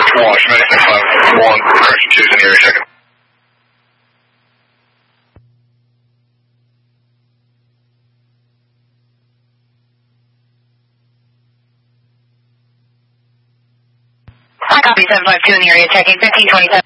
Wash, 9651, correction 2 is in the area checking. I copy 752 in the area checking, 1527